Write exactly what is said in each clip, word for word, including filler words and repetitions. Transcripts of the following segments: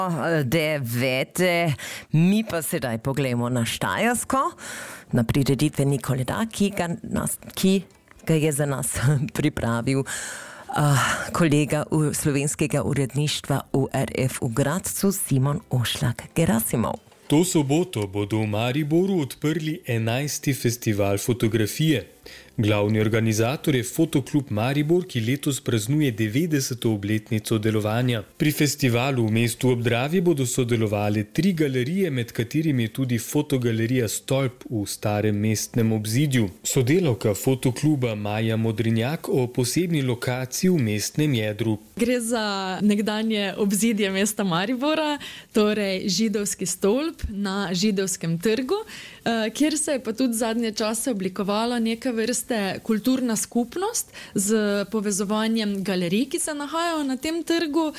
Devete, mi pa sedaj poglejmo na Štajersko, na prireditveni koledar, ki ga, nas, ki ga je za nas pripravil uh, kolega u slovenskega uredništva U R F v Gradcu, Simon Ošlak-Gerasimov. To soboto bodo v Mariboru odprli enajsti festival fotografije. Glavni organizator je Fotoklub Maribor, ki letos praznuje devetdeseto obletnico delovanja. Pri festivalu v mestu ob Dravi bodo sodelovali tri galerije, med katerimi je tudi fotogalerija Stolp v starem mestnem obzidju. Sodelavka Fotokluba Maja Modrinjak o posebni lokaciji v mestnem jedru. Gre za nekdanje obzidje mesta Maribora, torej Židovski stolp na Židovskem trgu, kjer se je pa tudi zadnje čase oblikovala neka vrste kulturna skupnost z povezovanjem galerij, ki se nahajajo na tem trgu.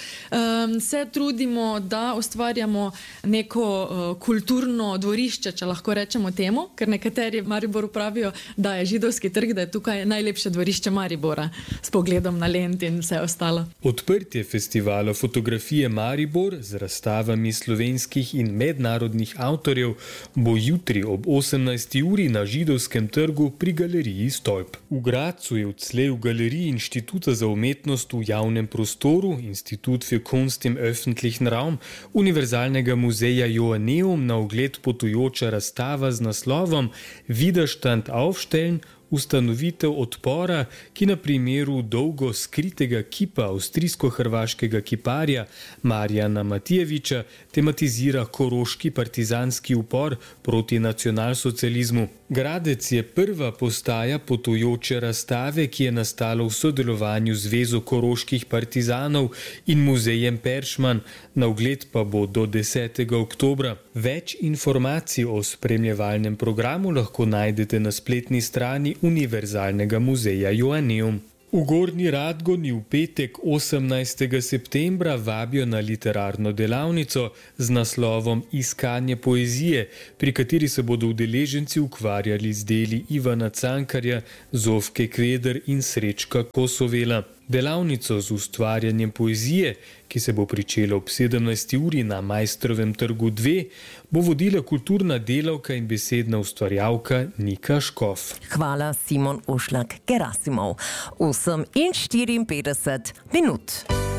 Se trudimo, da ustvarjamo neko kulturno dvorišče, če lahko rečemo temu, ker nekateri v Mariboru pravijo, da je Židovski trg, da je tukaj najlepše dvorišče Maribora s pogledom na Lent in vse ostalo. Odprtje festivala fotografije Maribor z razstavami slovenskih in mednarodnih avtorjev bo jutri ob osemnajsti uri na Židovskem trgu pri galeriji Stolp. V Gradcu je odslej v galeriji Inštituta za umetnost v javnem prostoru, Institut für Kunst im öffentlichen Raum, Univerzalnega muzeja Joanneum na ogled potujoča razstava z naslovom Widerstand aufstellen, ustanovitev odpora, ki na primeru dolgo skritega kipa avstrijsko-hrvaškega kiparja Marjana Matijeviča tematizira koroški partizanski upor proti nacionalsocializmu. Gradec je prva postaja potujoče razstave, ki je nastala v sodelovanju z Zvezo koroških partizanov in muzejem Peršman, na ogled pa bo do desetega oktobra. Več informacij o spremljevalnem programu lahko najdete na spletni strani Univerzalnega muzeja Joanneum. V Gornji Radgoni v petek osemnajstega septembra vabijo na literarno delavnico z naslovom Iskanje poezije, pri kateri se bodo udeleženci ukvarjali z deli Ivana Cankarja, Zofke Kveder in Srečka Kosovela. Delavnico z ustvarjanjem poezije, ki se bo pričela ob sedemnajsti uri na Maistrovem trgu dve, bo vodila kulturna delavka in besedna ustvarjalka Nika Škof. Hvala, Simon Ošlak-Gerasimov. osem in štiriinpetdeset minut.